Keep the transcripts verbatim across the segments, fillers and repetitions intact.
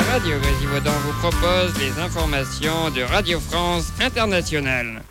Radio Grésivaudan vous propose les informations de Radio France Internationale.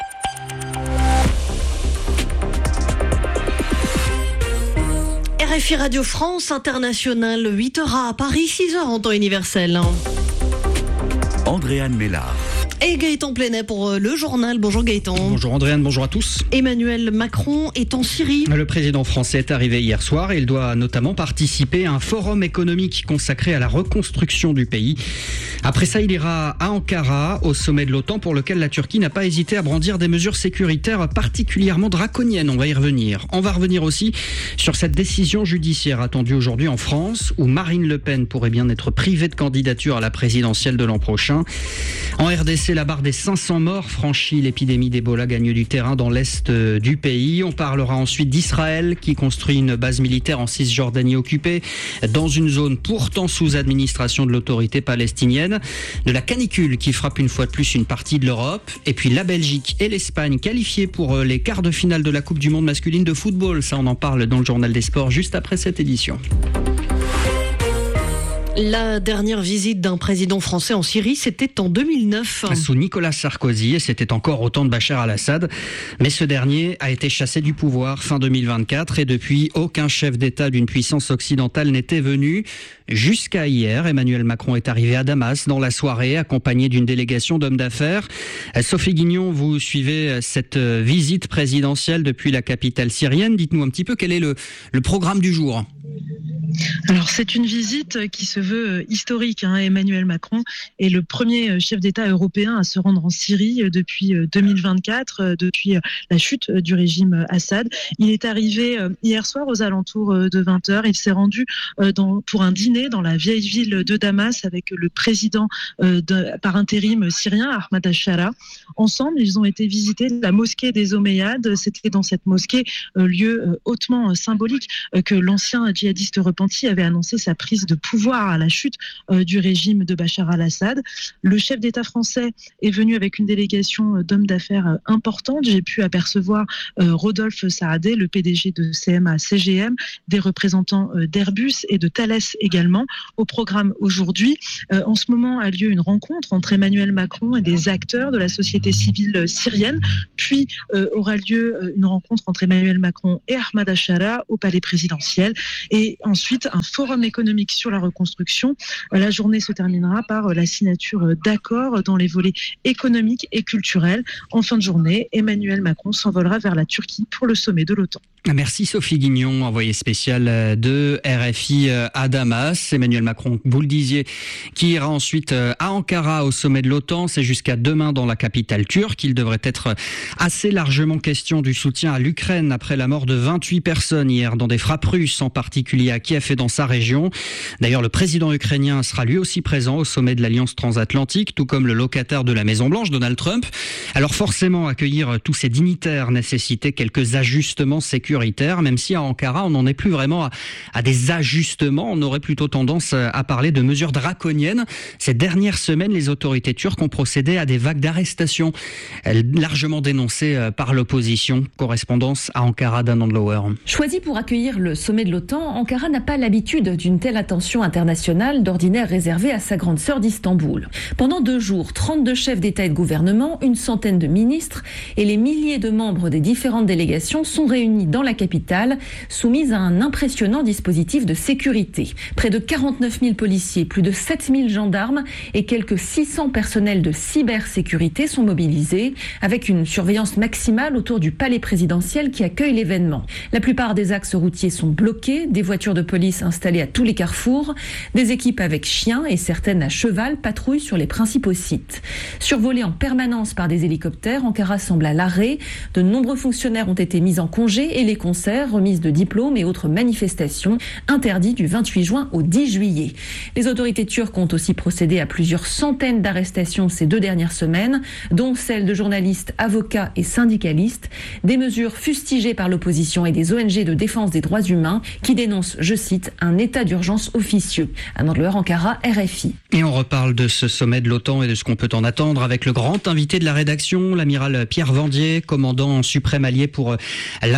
R F I Radio France Internationale, huit heures à Paris, six heures en temps universel. Andréane Mélard. Et Gaëtan Plenet pour le journal. Bonjour Gaëtan. Bonjour Andréane, bonjour à tous. Emmanuel Macron est en Syrie. Le président français est arrivé hier soir et il doit notamment participer à un forum économique consacré à la reconstruction du pays. Après ça, il ira à Ankara, au sommet de l'OTAN, pour lequel la Turquie n'a pas hésité à brandir des mesures sécuritaires particulièrement draconiennes. On va y revenir. On va revenir aussi sur cette décision judiciaire attendue aujourd'hui en France, où Marine Le Pen pourrait bien être privée de candidature à la présidentielle de l'an prochain. En R D C, la barre des cinq cents morts franchit. L'épidémie d'Ebola gagne du terrain dans l'est du pays. On parlera ensuite d'Israël qui construit une base militaire en Cisjordanie occupée dans une zone pourtant sous administration de l'autorité palestinienne. De la canicule qui frappe une fois de plus une partie de l'Europe. Et puis la Belgique et l'Espagne qualifiées pour les quarts de finale de la Coupe du Monde masculine de football. Ça, on en parle dans le journal des sports juste après cette édition. La dernière visite d'un président français en Syrie, c'était en deux mille neuf. Sous Nicolas Sarkozy, et c'était encore au temps de Bachar al-Assad. Mais ce dernier a été chassé du pouvoir fin deux mille vingt-quatre et depuis, aucun chef d'État d'une puissance occidentale n'était venu. Jusqu'à hier, Emmanuel Macron est arrivé à Damas dans la soirée, accompagné d'une délégation d'hommes d'affaires. Sophie Guignon, vous suivez cette visite présidentielle depuis la capitale syrienne. Dites-nous un petit peu quel est le, le programme du jour. Alors c'est une visite qui se veut historique. Hein. Emmanuel Macron est le premier chef d'État européen à se rendre en Syrie depuis deux mille vingt-quatre, depuis la chute du régime Assad. Il est arrivé hier soir aux alentours de vingt heures. Il s'est rendu dans, pour un dîner dans la vieille ville de Damas avec le président de, par intérim syrien, Ahmad al-Shara. Ensemble, ils ont été visiter la mosquée des Omeyyades. C'était dans cette mosquée, lieu hautement symbolique, que l'ancien djihadiste repenti avait annoncé sa prise de pouvoir à la chute euh, du régime de Bachar al-Assad. Le chef d'État français est venu avec une délégation d'hommes d'affaires euh, importante. J'ai pu apercevoir euh, Rodolphe Saadé, le P D G de C M A C G M, des représentants euh, d'Airbus et de Thales également. Au programme aujourd'hui, euh, en ce moment a lieu une rencontre entre Emmanuel Macron et des acteurs de la société civile syrienne. Puis euh, aura lieu une rencontre entre Emmanuel Macron et Ahmad al-Shara au palais présidentiel. Et ensuite, un forum économique sur la reconstruction. La journée se terminera par la signature d'accords dans les volets économiques et culturels. En fin de journée, Emmanuel Macron s'envolera vers la Turquie pour le sommet de l'OTAN. Merci Sophie Guignon, envoyée spéciale de R F I à Damas. Emmanuel Macron, vous le disiez, qui ira ensuite à Ankara au sommet de l'OTAN. C'est jusqu'à demain dans la capitale turque. Il devrait être assez largement question du soutien à l'Ukraine après la mort de vingt-huit personnes hier dans des frappes russes, en particulier à Kiev et dans sa région. D'ailleurs, le président ukrainien sera lui aussi présent au sommet de l'Alliance transatlantique, tout comme le locataire de la Maison-Blanche, Donald Trump. Alors forcément, accueillir tous ces dignitaires nécessitait quelques ajustements sécuritaires. Même si à Ankara, on n'en est plus vraiment à, à des ajustements. On aurait plutôt tendance à parler de mesures draconiennes. Ces dernières semaines, les autorités turques ont procédé à des vagues d'arrestations, largement dénoncées par l'opposition. Correspondance à Ankara d'Anand Lower. Choisi pour accueillir le sommet de l'OTAN, Ankara n'a pas l'habitude d'une telle attention internationale, d'ordinaire réservée à sa grande sœur d'Istanbul. Pendant deux jours, trente-deux chefs d'État et de gouvernement, une centaine de ministres et les milliers de membres des différentes délégations sont réunis dans la capitale, soumise à un impressionnant dispositif de sécurité. Près de quarante-neuf mille policiers, plus de sept mille gendarmes et quelques six cents personnels de cybersécurité sont mobilisés, avec une surveillance maximale autour du palais présidentiel qui accueille l'événement. La plupart des axes routiers sont bloqués, des voitures de police installées à tous les carrefours, des équipes avec chiens et certaines à cheval patrouillent sur les principaux sites. Survolés en permanence par des hélicoptères, Ankara semble à l'arrêt. De nombreux fonctionnaires ont été mis en congé et les concerts, remises de diplômes et autres manifestations interdits du vingt-huit juin au dix juillet. Les autorités turques ont aussi procédé à plusieurs centaines d'arrestations ces deux dernières semaines, dont celles de journalistes, avocats et syndicalistes. Des mesures fustigées par l'opposition et des O N G de défense des droits humains qui dénoncent, je cite, un état d'urgence officieux. Anand Lower, Ankara, R F I. Et on reparle de ce sommet de l'OTAN et de ce qu'on peut en attendre avec le grand invité de la rédaction, l'amiral Pierre Vendier, commandant suprême allié pour la transformation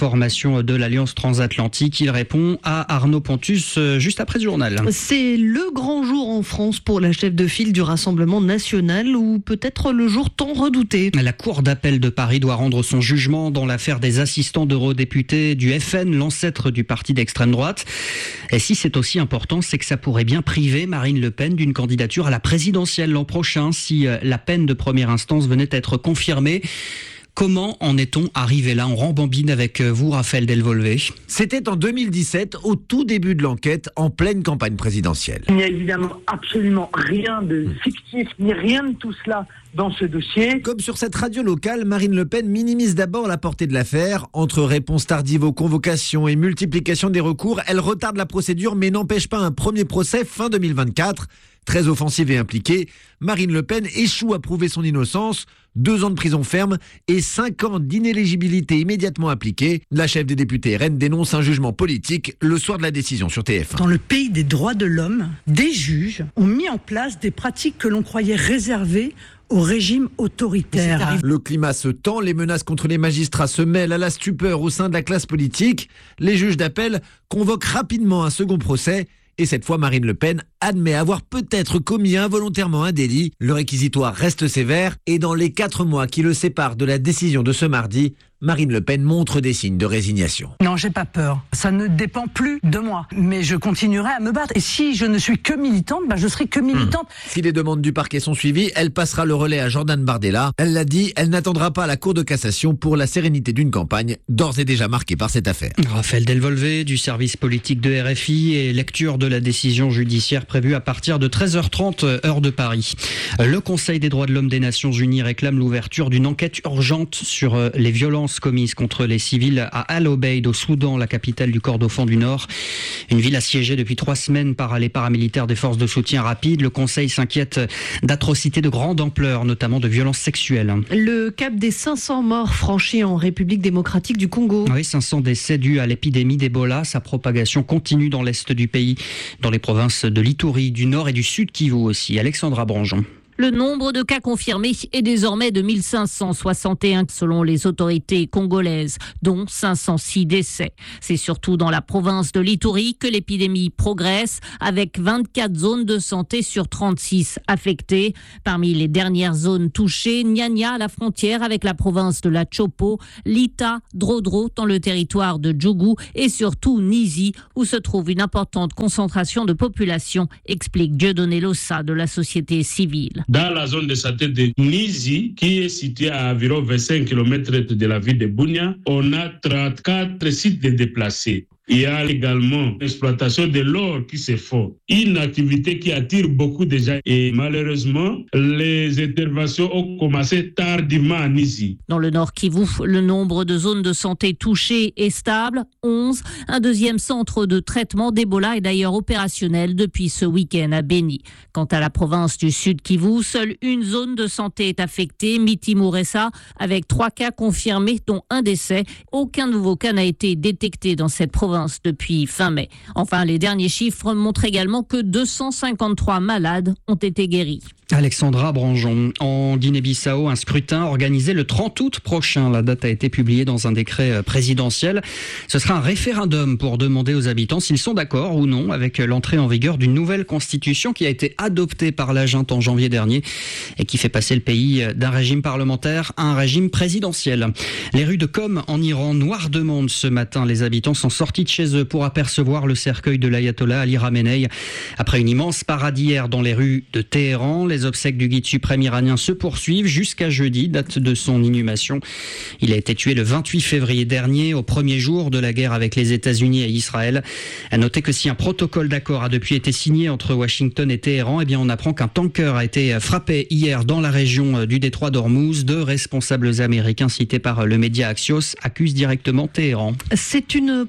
formation de l'Alliance transatlantique. Il répond à Arnaud Pontus juste après ce journal. C'est le grand jour en France pour la chef de file du Rassemblement national, ou peut-être le jour tant redouté. La Cour d'appel de Paris doit rendre son jugement dans l'affaire des assistants d'eurodéputés du F N, l'ancêtre du parti d'extrême droite. Et si c'est aussi important, c'est que ça pourrait bien priver Marine Le Pen d'une candidature à la présidentielle l'an prochain si la peine de première instance venait à être confirmée. Comment en est-on arrivé là? On rembobine avec vous, Raphaël Delvolvé. C'était en deux mille dix-sept, au tout début de l'enquête, en pleine campagne présidentielle. Il n'y a évidemment absolument rien de fictif, ni rien de tout cela dans ce dossier. Comme sur cette radio locale, Marine Le Pen minimise d'abord la portée de l'affaire. Entre réponses tardives aux convocations et multiplication des recours, elle retarde la procédure mais n'empêche pas un premier procès fin deux mille vingt-quatre. Très offensive et impliquée, Marine Le Pen échoue à prouver son innocence. Deux ans de prison ferme et cinq ans d'inéligibilité immédiatement appliqués. La chef des députés R N dénonce un jugement politique le soir de la décision sur T F un. Dans le pays des droits de l'homme, des juges ont mis en place des pratiques que l'on croyait réservées au régime autoritaire. Le climat se tend, les menaces contre les magistrats se mêlent à la stupeur au sein de la classe politique. Les juges d'appel convoquent rapidement un second procès. Et cette fois, Marine Le Pen admet avoir peut-être commis involontairement un délit. Le réquisitoire reste sévère et dans les quatre mois qui le séparent de la décision de ce mardi, Marine Le Pen montre des signes de résignation. Non, j'ai pas peur. Ça ne dépend plus de moi. Mais je continuerai à me battre. Et si je ne suis que militante, bah je serai que militante. Mmh. Si les demandes du parquet sont suivies, elle passera le relais à Jordan Bardella. Elle l'a dit, elle n'attendra pas la Cour de cassation pour la sérénité d'une campagne d'ores et déjà marquée par cette affaire. Raphaël Delvolvé du service politique de R F I et lecture de la décision judiciaire prévue à partir de treize heures trente, heure de Paris. Le Conseil des droits de l'homme des Nations Unies réclame l'ouverture d'une enquête urgente sur les violences commises contre les civils à Al Obeid au Soudan, la capitale du Kordofan du Nord. Une ville assiégée depuis trois semaines par les paramilitaires des forces de soutien rapide. Le Conseil s'inquiète d'atrocités de grande ampleur, notamment de violences sexuelles. Le cap des cinq cents morts franchi en République démocratique du Congo. Oui, cinq cents décès dus à l'épidémie d'Ebola. Sa propagation continue dans l'est du pays, dans les provinces de l'Ituri, du Nord et du Sud Kivu aussi. Alexandra Branjon. Le nombre de cas confirmés est désormais de mille cinq cent soixante et un selon les autorités congolaises, dont cinq cent six décès. C'est surtout dans la province de l'Ituri que l'épidémie progresse, avec vingt-quatre zones de santé sur trente-six affectées. Parmi les dernières zones touchées, Nyanya à la frontière avec la province de la Chopo, Lita, Drodro dans le territoire de Djougou et surtout Nizi où se trouve une importante concentration de population, explique Dieudonné Lossa de la société civile. Dans la zone de santé de Nizi, qui est située à environ vingt-cinq kilomètres de la ville de Bunia, on a trente-quatre sites de déplacés. Il y a également l'exploitation de l'or qui se fait, une activité qui attire beaucoup de gens. Et malheureusement, les interventions ont commencé tardivement à Nizi. Dans le Nord Kivu, le nombre de zones de santé touchées est stable, onze. Un deuxième centre de traitement d'Ebola est d'ailleurs opérationnel depuis ce week-end à Beni. Quant à la province du Sud Kivu, seule une zone de santé est affectée, Miti-Mouressa, avec trois cas confirmés, dont un décès. Aucun nouveau cas n'a été détecté dans cette province depuis fin mai. Enfin, les derniers chiffres montrent également que deux cent cinquante-trois malades ont été guéris. Alexandra Branjon. En Guinée-Bissau, un scrutin organisé le trente août prochain. La date a été publiée dans un décret présidentiel. Ce sera un référendum pour demander aux habitants s'ils sont d'accord ou non avec l'entrée en vigueur d'une nouvelle constitution qui a été adoptée par la junte en janvier dernier et qui fait passer le pays d'un régime parlementaire à un régime présidentiel. Les rues de Qom en Iran, noires de monde ce matin. Les habitants sont sortis de chez eux pour apercevoir le cercueil de l'ayatollah Ali Khamenei. Après une immense parade hier dans les rues de Téhéran, les obsèques du guide suprême iranien se poursuivent jusqu'à jeudi, date de son inhumation. Il a été tué le vingt-huit février dernier, au premier jour de la guerre avec les États-Unis et Israël. À noter que si un protocole d'accord a depuis été signé entre Washington et Téhéran, eh bien on apprend qu'un tanker a été frappé hier dans la région du détroit d'Ormuz. Deux responsables américains cités par le média Axios accusent directement Téhéran. C'est une première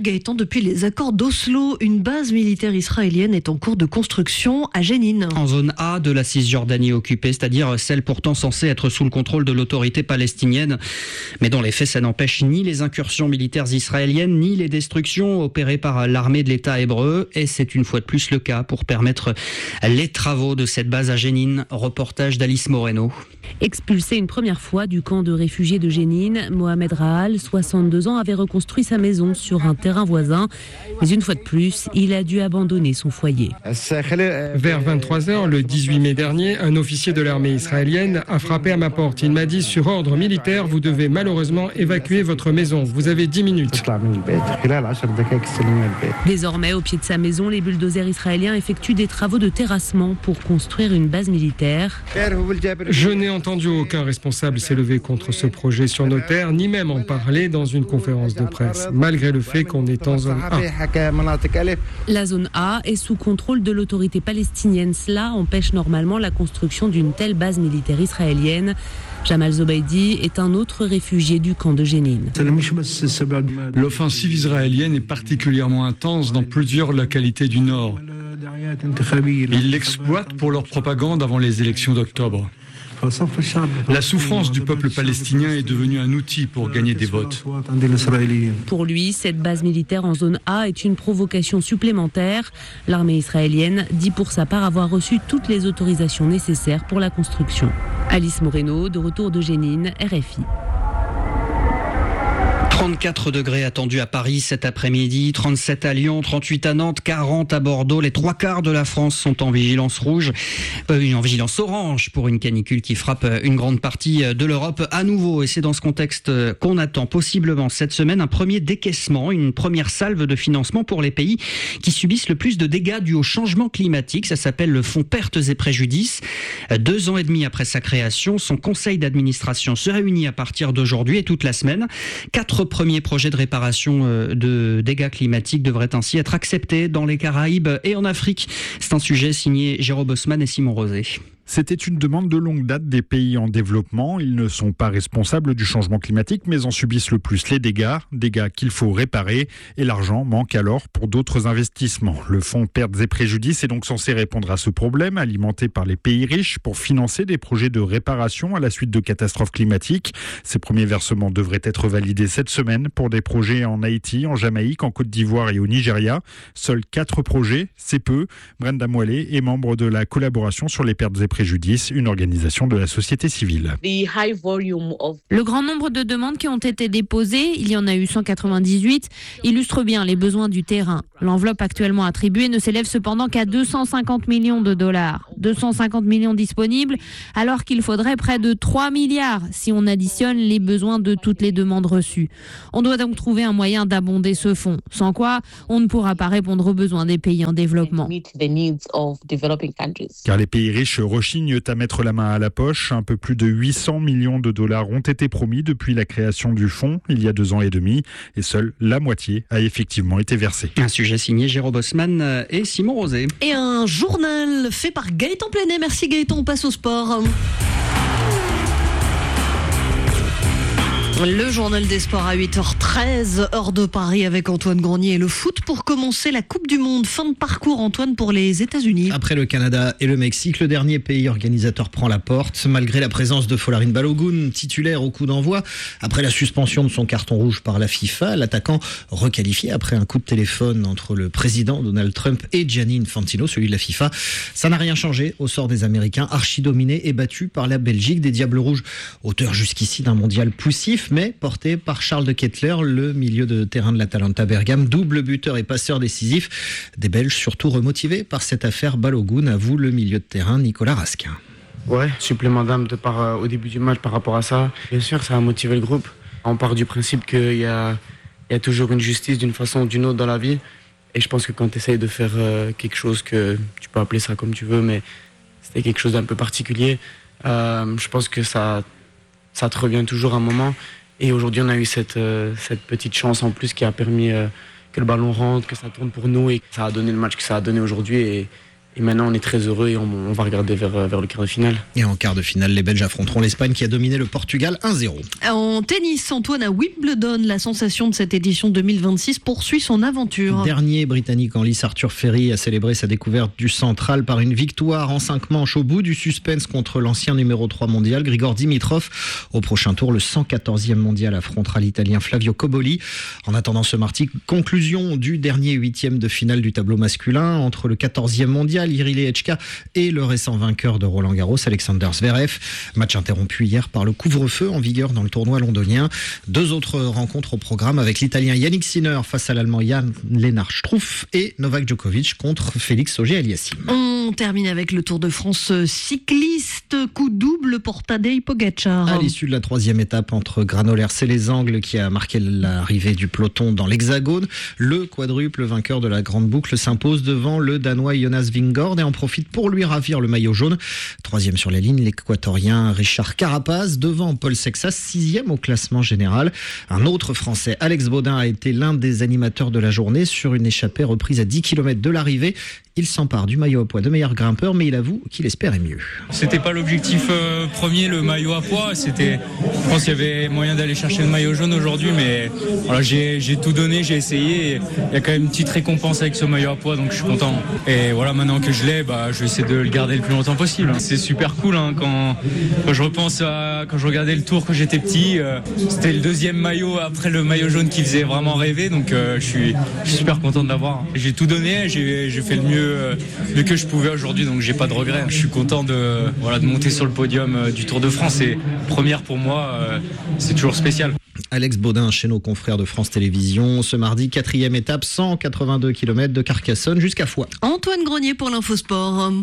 Gaëtan, depuis les accords d'Oslo, une base militaire israélienne est en cours de construction à Jénine. En zone A de la Cisjordanie occupée, c'est-à-dire celle pourtant censée être sous le contrôle de l'autorité palestinienne. Mais dans les faits, ça n'empêche ni les incursions militaires israéliennes, ni les destructions opérées par l'armée de l'État hébreu. Et c'est une fois de plus le cas pour permettre les travaux de cette base à Jénine. Reportage d'Alice Moreno. Expulsé une première fois du camp de réfugiés de Jénine, Mohamed Rahal, soixante-deux ans, avait reconstruit sa maison sur un terrain voisin. Mais une fois de plus, il a dû abandonner son foyer. Vers vingt-trois heures, le dix-huit mai dernier, un officier de l'armée israélienne a frappé à ma porte. Il m'a dit, sur ordre militaire, vous devez malheureusement évacuer votre maison. Vous avez dix minutes. Désormais, au pied de sa maison, les bulldozers israéliens effectuent des travaux de terrassement pour construire une base militaire. Je n'ai entendu aucun responsable s'élever contre ce projet sur nos terres, ni même en parler dans une conférence de presse, malgré le fait qu'on est en zone A. La zone A est sous contrôle de l'autorité palestinienne. Cela empêche normalement la construction d'une telle base militaire israélienne. Jamal Zobaidi est un autre réfugié du camp de Jénine. L'offensive israélienne est particulièrement intense dans plusieurs localités du nord. Ils l'exploitent pour leur propagande avant les élections d'octobre. La souffrance du peuple palestinien est devenue un outil pour gagner des votes. Pour lui, cette base militaire en zone A est une provocation supplémentaire. L'armée israélienne dit pour sa part avoir reçu toutes les autorisations nécessaires pour la construction. Alice Moreno, de retour de Jénine, R F I. trente-quatre degrés attendus à Paris cet après-midi, trente-sept à Lyon, trente-huit à Nantes, quarante à Bordeaux. Les trois quarts de la France sont en vigilance rouge, euh, en vigilance orange pour une canicule qui frappe une grande partie de l'Europe à nouveau. Et c'est dans ce contexte qu'on attend possiblement cette semaine un premier décaissement, une première salve de financement pour les pays qui subissent le plus de dégâts dus au changement climatique. Ça s'appelle le Fonds Pertes et Préjudices. Deux ans et demi après sa création, son conseil d'administration se réunit à partir d'aujourd'hui et toute la semaine. Quatre premiers projets de réparation de dégâts climatiques devraient ainsi être acceptés dans les Caraïbes et en Afrique. C'est un sujet signé Jérôme Bosman et Simon Rosé. C'était une demande de longue date des pays en développement. Ils ne sont pas responsables du changement climatique, mais en subissent le plus les dégâts, dégâts qu'il faut réparer. Et l'argent manque alors pour d'autres investissements. Le fonds Pertes et Préjudices est donc censé répondre à ce problème, alimenté par les pays riches pour financer des projets de réparation à la suite de catastrophes climatiques. Ces premiers versements devraient être validés cette semaine pour des projets en Haïti, en Jamaïque, en Côte d'Ivoire et au Nigeria. Seuls quatre projets, c'est peu. Brenda Moillet est membre de la collaboration sur les pertes et préjudices. Préjudice, une organisation de la société civile. Le grand nombre de demandes qui ont été déposées, il y en a eu cent quatre-vingt-dix-huit, illustre bien les besoins du terrain. L'enveloppe actuellement attribuée ne s'élève cependant qu'à deux cent cinquante millions de dollars. deux cent cinquante millions disponibles, alors qu'il faudrait près de trois milliards si on additionne les besoins de toutes les demandes reçues. On doit donc trouver un moyen d'abonder ce fonds, sans quoi on ne pourra pas répondre aux besoins des pays en développement. Car les pays riches rechignent à mettre la main à la poche. Un peu plus de huit cents millions de dollars ont été promis depuis la création du fonds, il y a deux ans et demi, et seule la moitié a effectivement été versée. Un sujet signé Jérôme Bosman et Simon Rosé. Et un journal fait par Gaëtan Plenet. Merci Gaëtan, on passe au sport. Le journal des sports à huit heures treize, heure de Paris avec Antoine Grenier et le foot pour commencer la Coupe du Monde. Fin de parcours, Antoine, pour les États-Unis. Après le Canada et le Mexique, le dernier pays organisateur prend la porte. Malgré la présence de Folarin Balogun, titulaire au coup d'envoi, après la suspension de son carton rouge par la FIFA, l'attaquant requalifié après un coup de téléphone entre le président Donald Trump et Gianni Infantino, celui de la FIFA. Ça n'a rien changé au sort des Américains, archi-dominés et battus par la Belgique, des Diables Rouges, auteurs jusqu'ici d'un mondial poussif, mais porté par Charles de Kettler, le milieu de terrain de l'Atalanta Bergame, double buteur et passeur décisif. Des Belges surtout remotivés par cette affaire Balogun, avoue le milieu de terrain Nicolas Raskin. Ouais, supplément d'âme de par, euh, au début du match par rapport à ça. Bien sûr, ça a motivé le groupe. On part du principe qu'il y a, il y a toujours une justice d'une façon ou d'une autre dans la vie. Et je pense que quand tu essayes de faire euh, quelque chose que tu peux appeler ça comme tu veux, mais c'était quelque chose d'un peu particulier, euh, je pense que ça, ça te revient toujours un moment. Et aujourd'hui, on a eu cette, euh, cette petite chance en plus qui a permis euh, que le ballon rentre, que ça tourne pour nous et ça a donné le match que ça a donné aujourd'hui. Et Et maintenant, on est très heureux et on, on va regarder vers, vers le quart de finale. Et en quart de finale, les Belges affronteront l'Espagne qui a dominé le Portugal un zéro. En tennis, Antoine, à Wimbledon, la sensation de cette édition deux mille vingt-six poursuit son aventure. Dernier Britannique en lice, Arthur Ferry a célébré sa découverte du central par une victoire en cinq manches au bout du suspense contre l'ancien numéro trois mondial, Grigor Dimitrov. Au prochain tour, le cent quatorzième mondial affrontera l'Italien Flavio Cobolli. En attendant ce mardi, conclusion du dernier huitième de finale du tableau masculin entre le quatorzième mondial, Jiří Lehečka, et le récent vainqueur de Roland Garros, Alexander Zverev. Match interrompu hier par le couvre-feu en vigueur dans le tournoi londonien. Deux autres rencontres au programme avec l'Italien Yannick Sinner face à l'Allemand Jan-Lennart Struff et Novak Djokovic contre Félix Auger-Aliassime. On termine avec le Tour de France cycliste, coup double pour Tadej Pogačar. À l'issue de la troisième étape entre Granollers et les Angles qui a marqué l'arrivée du peloton dans l'Hexagone, le quadruple vainqueur de la Grande Boucle s'impose devant le Danois Jonas Vingegaard et en profite pour lui ravir le maillot jaune. Troisième sur la ligne, l'Équatorien Richard Carapaz devant Paul Sexas, sixième au classement général. Un autre Français, Alex Baudin, a été l'un des animateurs de la journée sur une échappée reprise à dix kilomètres de l'arrivée. Il s'empare du maillot à poids de meilleur grimpeur, mais il avoue qu'il espérait mieux. C'était pas l'objectif euh, premier, le maillot à poids. C'était, je pense qu'il y avait moyen d'aller chercher le maillot jaune aujourd'hui, mais voilà, j'ai, j'ai tout donné, j'ai essayé. Il y a quand même une petite récompense avec ce maillot à poids, donc je suis content. Et voilà, maintenant que je l'ai, bah, je vais essayer de le garder le plus longtemps possible. C'est super cool hein, quand, quand je repense à quand je regardais le Tour quand j'étais petit. Euh, c'était le deuxième maillot après le maillot jaune qui faisait vraiment rêver, donc euh, je suis, je suis super content de l'avoir. J'ai tout donné, j'ai, j'ai fait le mieux. mieux que je pouvais aujourd'hui, donc j'ai pas de regrets. Je suis content de, voilà, de monter sur le podium du Tour de France et première pour moi, euh, c'est toujours spécial. Alex Baudin chez nos confrères de France Télévisions. Ce mardi, quatrième étape, cent quatre-vingt-deux kilomètres de Carcassonne jusqu'à Foix. Antoine Grenier pour l'Infosport.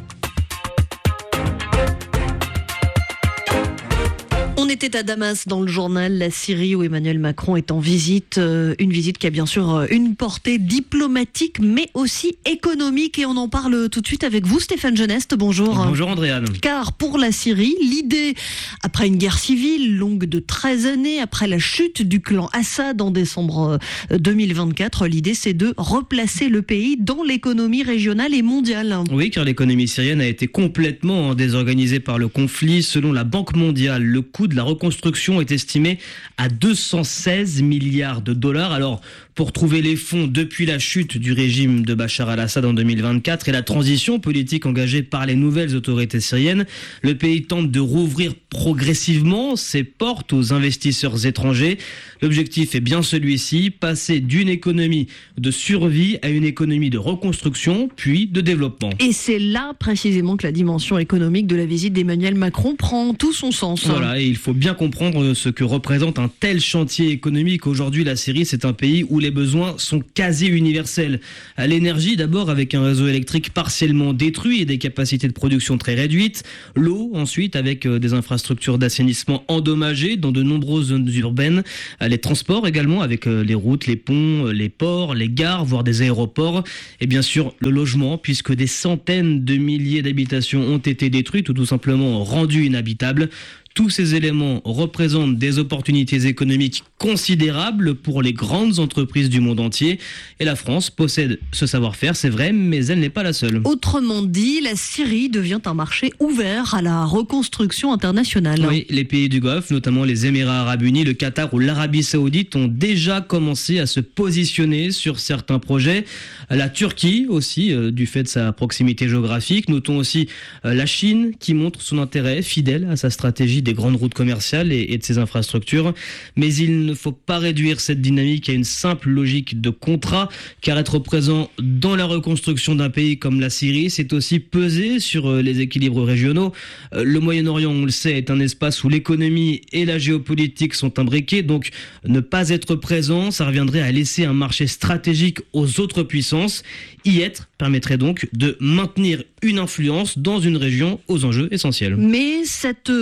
On était à Damas dans le journal, la Syrie où Emmanuel Macron est en visite. Euh, une visite qui a bien sûr une portée diplomatique mais aussi économique. Et on en parle tout de suite avec vous, Stéphane Geneste. Bonjour. Bonjour Andréane. Car pour la Syrie, l'idée, après une guerre civile longue de treize années, après la chute du clan Assad en décembre deux mille vingt-quatre, l'idée c'est de replacer le pays dans l'économie régionale et mondiale. Oui, car l'économie syrienne a été complètement désorganisée par le conflit. Selon la Banque mondiale, le coût de la reconstruction est estimé à deux cent seize milliards de dollars. Alors, pour trouver les fonds depuis la chute du régime de Bachar al-Assad en deux mille vingt-quatre et la transition politique engagée par les nouvelles autorités syriennes, le pays tente de rouvrir progressivement ses portes aux investisseurs étrangers. L'objectif est bien celui-ci, passer d'une économie de survie à une économie de reconstruction, puis de développement. Et c'est là précisément que la dimension économique de la visite d'Emmanuel Macron prend tout son sens. Voilà, et il faut bien comprendre ce que représente un tel chantier économique. Aujourd'hui, la Syrie, c'est un pays où les besoins sont quasi universels. À l'énergie, d'abord, avec un réseau électrique partiellement détruit et des capacités de production très réduites. L'eau, ensuite, avec des infrastructures d'assainissement endommagées dans de nombreuses zones urbaines. Les transports également, avec les routes, les ponts, les ports, les gares, voire des aéroports. Et bien sûr, le logement, puisque des centaines de milliers d'habitations ont été détruites ou tout simplement rendues inhabitables. Tous ces éléments représentent des opportunités économiques considérables pour les grandes entreprises du monde entier. Et la France possède ce savoir-faire, c'est vrai, mais elle n'est pas la seule. Autrement dit, la Syrie devient un marché ouvert à la reconstruction internationale. Oui, les pays du Golfe, notamment les Émirats arabes unis, le Qatar ou l'Arabie saoudite, ont déjà commencé à se positionner sur certains projets. La Turquie aussi, euh, du fait de sa proximité géographique. Notons aussi euh, la Chine qui montre son intérêt fidèle à sa stratégie des grandes routes commerciales et, et de ses infrastructures. Mais il ne faut pas réduire cette dynamique à une simple logique de contrat, car être présent dans la reconstruction d'un pays comme la Syrie, c'est aussi peser sur les équilibres régionaux. Le Moyen-Orient, on le sait, est un espace où l'économie et la géopolitique sont imbriquées, donc ne pas être présent, ça reviendrait à laisser un marché stratégique aux autres puissances. Y être permettrait donc de maintenir une influence dans une région aux enjeux essentiels. Mais cette perspective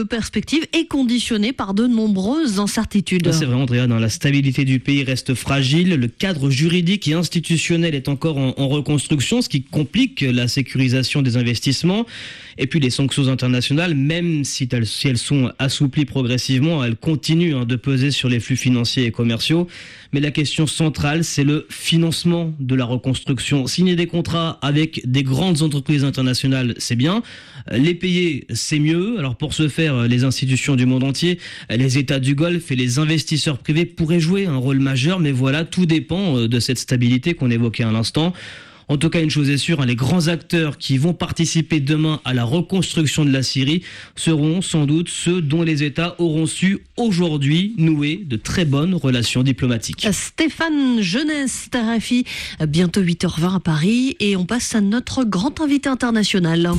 perspectives est conditionnée par de nombreuses incertitudes. C'est vrai, Andrea, la stabilité du pays reste fragile, le cadre juridique et institutionnel est encore en, en reconstruction, ce qui complique la sécurisation des investissements. Et puis les sanctions internationales, même si elles, si elles sont assouplies progressivement, elles continuent hein, de peser sur les flux financiers et commerciaux. Mais la question centrale, c'est le financement de la reconstruction. Signer des contrats avec des grandes entreprises internationales, c'est bien. Les payer, c'est mieux. Alors pour ce faire, les institutions du monde entier, les États du Golfe et les investisseurs privés pourraient jouer un rôle majeur. Mais voilà, tout dépend de cette stabilité qu'on évoquait à l'instant. En tout cas, une chose est sûre, hein, les grands acteurs qui vont participer demain à la reconstruction de la Syrie seront sans doute ceux dont les États auront su aujourd'hui nouer de très bonnes relations diplomatiques. Stéphane Jeunesse, R F I, bientôt huit heures vingt à Paris, et on passe à notre grand invité international.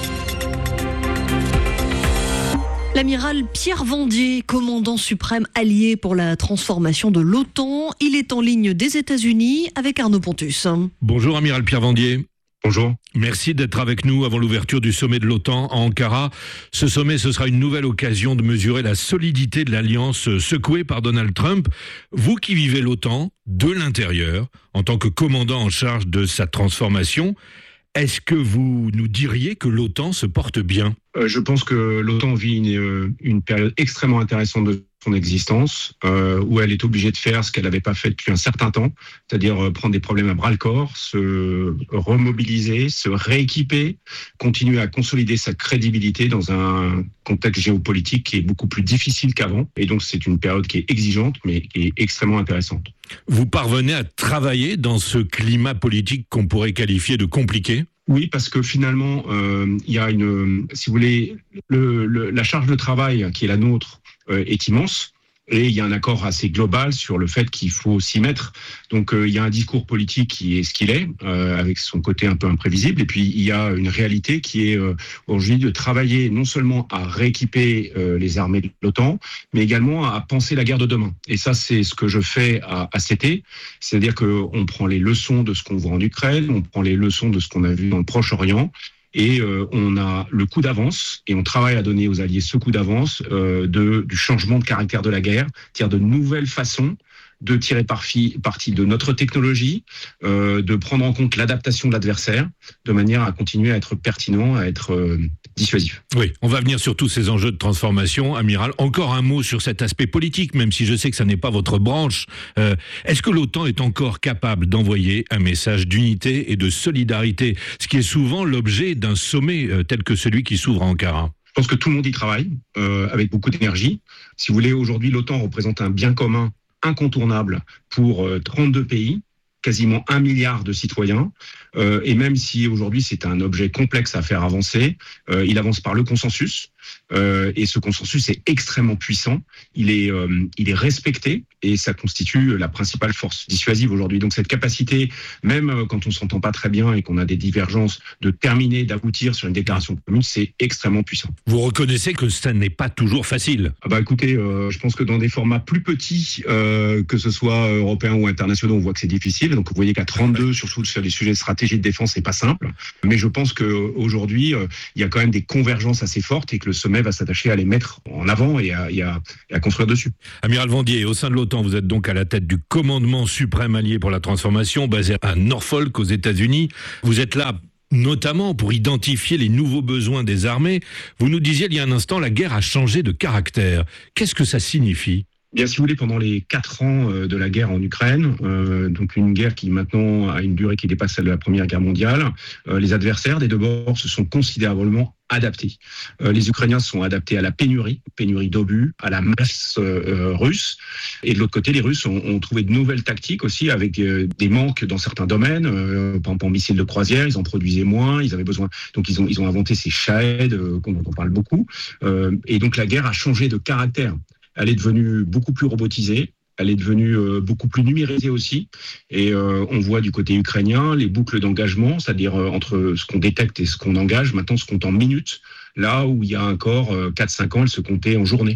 L'amiral Pierre Vendier, commandant suprême allié pour la transformation de l'OTAN, il est en ligne des États-Unis avec Arnaud Pontus. Bonjour amiral Pierre Vendier. Bonjour. Merci d'être avec nous avant l'ouverture du sommet de l'OTAN à Ankara. Ce sommet, ce sera une nouvelle occasion de mesurer la solidité de l'alliance secouée par Donald Trump. Vous qui vivez l'OTAN de l'intérieur, en tant que commandant en charge de sa transformation, est-ce que vous nous diriez que l'OTAN se porte bien ? euh, Je pense que l'OTAN vit une, une période extrêmement intéressante de son existence, euh, où elle est obligée de faire ce qu'elle n'avait pas fait depuis un certain temps, c'est-à-dire euh, prendre des problèmes à bras-le-corps, se remobiliser, se rééquiper, continuer à consolider sa crédibilité dans un contexte géopolitique qui est beaucoup plus difficile qu'avant. Et donc c'est une période qui est exigeante, mais qui est extrêmement intéressante. Vous parvenez à travailler dans ce climat politique qu'on pourrait qualifier de compliqué ? Oui, parce que finalement, euh, il y a une, si vous voulez, le, le, la charge de travail qui est la nôtre euh, est immense. Et il y a un accord assez global sur le fait qu'il faut s'y mettre. Donc euh, il y a un discours politique qui est ce qu'il est, euh, avec son côté un peu imprévisible. Et puis il y a une réalité qui est euh, aujourd'hui de travailler non seulement à rééquiper euh, les armées de l'OTAN, mais également à penser la guerre de demain. Et ça, c'est ce que je fais à, à C T. C'est-à-dire qu'on prend les leçons de ce qu'on voit en Ukraine, on prend les leçons de ce qu'on a vu dans le Proche-Orient, et euh, on a le coup d'avance, et on travaille à donner aux alliés ce coup d'avance euh, de, du changement de caractère de la guerre, c'est-à-dire de nouvelles façons de tirer parti, parti de notre technologie, euh, de prendre en compte l'adaptation de l'adversaire, de manière à continuer à être pertinent, à être euh, dissuasif. Oui, on va venir sur tous ces enjeux de transformation. Amiral, encore un mot sur cet aspect politique, même si je sais que ça n'est pas votre branche. Euh, est-ce que l'OTAN est encore capable d'envoyer un message d'unité et de solidarité, ce qui est souvent l'objet d'un sommet euh, tel que celui qui s'ouvre à Ankara ? Je pense que tout le monde y travaille, euh, avec beaucoup d'énergie. Si vous voulez, aujourd'hui, l'OTAN représente un bien commun incontournable pour euh, trente-deux pays, quasiment un milliard de citoyens. Euh, et même si aujourd'hui c'est un objet complexe à faire avancer, euh, il avance par le consensus. Euh, et ce consensus est extrêmement puissant. Il est, euh, il est respecté et ça constitue la principale force dissuasive aujourd'hui. Donc cette capacité, même quand on ne s'entend pas très bien et qu'on a des divergences, de terminer, d'aboutir sur une déclaration commune, c'est extrêmement puissant. Vous reconnaissez que ça n'est pas toujours facile ? Ah bah écoutez, euh, je pense que dans des formats plus petits, euh, que ce soit européens ou internationaux, on voit que c'est difficile. Donc vous voyez qu'à trente-deux, surtout sur les sujets de stratégie de défense, c'est pas simple. Mais je pense qu'aujourd'hui, euh, il y a quand même des convergences assez fortes et que le sommet va s'attacher à les mettre en avant et à, et à, et à construire dessus. Amiral Vendier, au sein de l'OTAN, vous êtes donc à la tête du commandement suprême allié pour la transformation, basé à Norfolk, aux États-Unis. Vous êtes là notamment pour identifier les nouveaux besoins des armées. Vous nous disiez il y a un instant, la guerre a changé de caractère. Qu'est-ce que ça signifie ? Bien, si vous voulez, pendant les quatre ans de la guerre en Ukraine, euh, donc une guerre qui maintenant a une durée qui dépasse celle de la Première Guerre mondiale, euh, les adversaires des deux bords se sont considérablement adaptés. Euh, les Ukrainiens se sont adaptés à la pénurie, pénurie d'obus, à la masse euh, russe. Et de l'autre côté, les Russes ont, ont trouvé de nouvelles tactiques aussi, avec euh, des manques dans certains domaines. Euh, par exemple, en missiles de croisière, ils en produisaient moins, ils avaient besoin. Donc, ils ont, ils ont inventé ces Shahed, euh, dont on parle beaucoup. Euh, et donc, la guerre a changé de caractère. Elle est devenue beaucoup plus robotisée, elle est devenue euh, beaucoup plus numérisée aussi. Et euh, on voit du côté ukrainien les boucles d'engagement, c'est-à-dire euh, entre ce qu'on détecte et ce qu'on engage, maintenant se comptent en minutes, là où il y a encore euh, quatre cinq ans, elle se comptait en journées.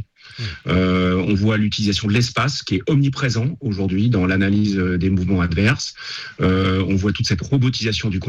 Euh, on voit l'utilisation de l'espace qui est omniprésent aujourd'hui dans l'analyse des mouvements adverses. Euh, on voit toute cette robotisation du combat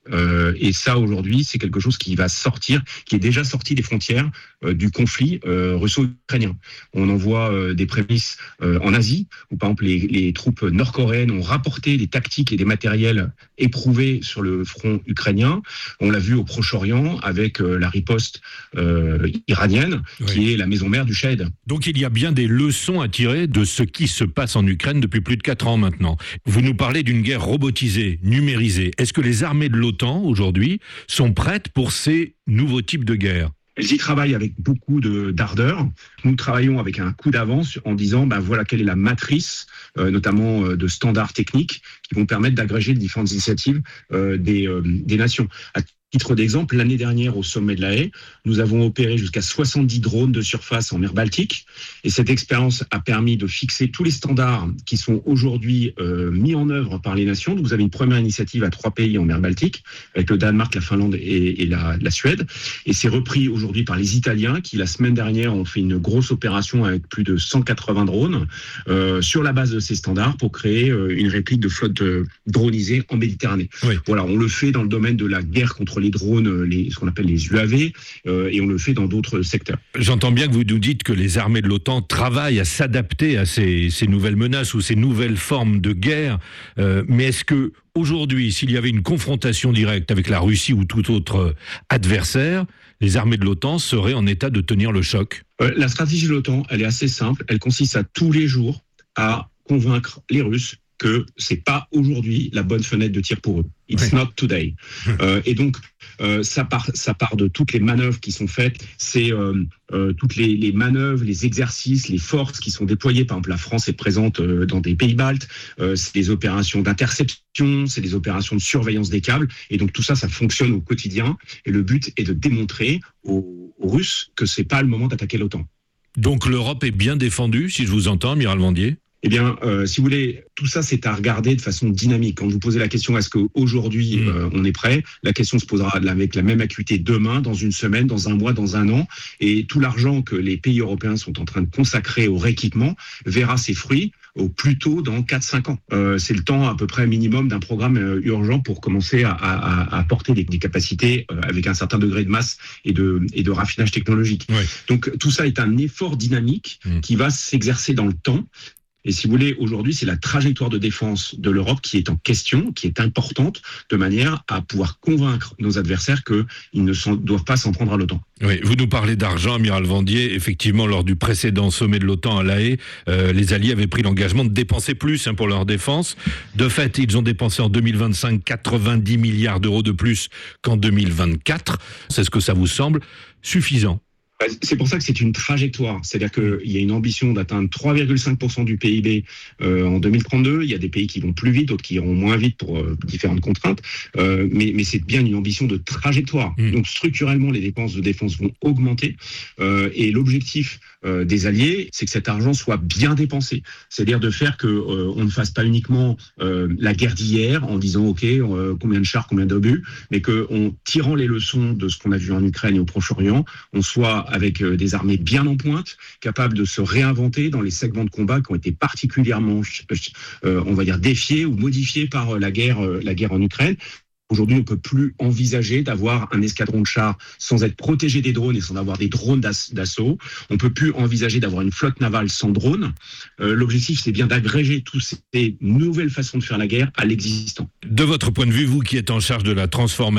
Euh, et ça, aujourd'hui, c'est quelque chose qui va sortir, qui est déjà sorti des frontières euh, du conflit euh, russo-ukrainien. On en voit euh, des prémices euh, en Asie, où par exemple les, les troupes nord-coréennes ont rapporté des tactiques et des matériels éprouvés sur le front ukrainien. On l'a vu au Proche-Orient avec euh, la riposte euh, iranienne, oui. qui est la maison mère du Shahed. Donc il y a bien des leçons à tirer de ce qui se passe en Ukraine depuis plus de quatre ans maintenant. Vous nous parlez d'une guerre robotisée, numérisée. Est-ce que les armées de l'OTAN, aujourd'hui, sont prêtes pour ces nouveaux types de guerre ? Elles y travaillent avec beaucoup de, d'ardeur. Nous travaillons avec un coup d'avance en disant ben voilà quelle est la matrice, euh, notamment euh, de standards techniques qui vont permettre d'agréger les différentes initiatives euh, des, euh, des nations. À titre d'exemple, l'année dernière au sommet de La Haye, nous avons opéré jusqu'à soixante-dix drones de surface en mer Baltique. Et cette expérience a permis de fixer tous les standards qui sont aujourd'hui euh, mis en œuvre par les nations. Donc, vous avez une première initiative à trois pays en mer Baltique, avec le Danemark, la Finlande et, et la, la Suède. Et c'est repris aujourd'hui par les Italiens qui, la semaine dernière, ont fait une grosse opération avec plus de cent quatre-vingts drones euh, sur la base de ces standards pour créer euh, une réplique de flotte euh, dronisée en Méditerranée. Oui. Voilà, on le fait dans le domaine de la guerre contre les drones, les, ce qu'on appelle les U A V, euh, et on le fait dans d'autres secteurs. J'entends bien que vous nous dites que les armées de l'OTAN travaillent à s'adapter à ces, ces nouvelles menaces ou ces nouvelles formes de guerre, euh, mais est-ce que aujourd'hui, s'il y avait une confrontation directe avec la Russie ou tout autre adversaire, les armées de l'OTAN seraient en état de tenir le choc ? euh, La stratégie de l'OTAN, elle est assez simple, elle consiste à tous les jours à convaincre les Russes que c'est pas aujourd'hui la bonne fenêtre de tir pour eux. It's not today. Euh, et donc, euh, ça part, ça part de toutes les manœuvres qui sont faites. C'est euh, euh, toutes les, les manœuvres, les exercices, les forces qui sont déployées. Par exemple, la France est présente euh, dans des pays baltes. Euh, c'est des opérations d'interception, c'est des opérations de surveillance des câbles. Et donc, tout ça, ça fonctionne au quotidien. Et le but est de démontrer aux, aux Russes que c'est pas le moment d'attaquer l'OTAN. Donc, l'Europe est bien défendue, si je vous entends, Amiral Vandier ? Eh bien, euh, si vous voulez, tout ça, c'est à regarder de façon dynamique. Quand vous posez la question, est-ce qu'aujourd'hui, mmh. euh, on est prêt ? La question se posera avec la même acuité demain, dans une semaine, dans un mois, dans un an. Et tout l'argent que les pays européens sont en train de consacrer au rééquipement verra ses fruits au plus tôt dans quatre à cinq ans. Euh, c'est le temps à peu près minimum d'un programme euh, urgent pour commencer à, à, à apporter des, des capacités euh, avec un certain degré de masse et de, et de raffinage technologique. Ouais. Donc, tout ça est un effort dynamique mmh. qui va s'exercer dans le temps. Et si vous voulez, aujourd'hui, c'est la trajectoire de défense de l'Europe qui est en question, qui est importante, de manière à pouvoir convaincre nos adversaires qu'ils ne s'en, doivent pas s'en prendre à l'OTAN. Oui, vous nous parlez d'argent, Amiral Vandier. Effectivement, lors du précédent sommet de l'OTAN à La Haye, euh, les Alliés avaient pris l'engagement de dépenser plus hein, pour leur défense. De fait, ils ont dépensé en deux mille vingt-cinq quatre-vingt-dix milliards d'euros de plus qu'en deux mille vingt-quatre. C'est ce que ça vous semble suffisant ? C'est pour ça que c'est une trajectoire. C'est-à-dire qu'il y a une ambition d'atteindre trois virgule cinq pour cent du P I B euh, en deux mille trente-deux. Il y a des pays qui vont plus vite, d'autres qui iront moins vite pour euh, différentes contraintes. Euh, mais, mais c'est bien une ambition de trajectoire. Mmh. Donc structurellement, les dépenses de défense vont augmenter. Euh, et l'objectif euh, des Alliés, c'est que cet argent soit bien dépensé. C'est-à-dire de faire que euh, on ne fasse pas uniquement euh, la guerre d'hier en disant ok, euh, combien de chars, combien d'obus, mais qu'en tirant les leçons de ce qu'on a vu en Ukraine et au Proche-Orient, on soit avec des armées bien en pointe, capables de se réinventer dans les segments de combat qui ont été particulièrement, euh, on va dire, défiés ou modifiés par la guerre, euh, la guerre en Ukraine. Aujourd'hui, on ne peut plus envisager d'avoir un escadron de chars sans être protégé des drones et sans avoir des drones d'assaut. On ne peut plus envisager d'avoir une flotte navale sans drones. Euh, l'objectif, c'est bien d'agréger toutes ces nouvelles façons de faire la guerre à l'existant. De votre point de vue, vous qui êtes en charge de la transformation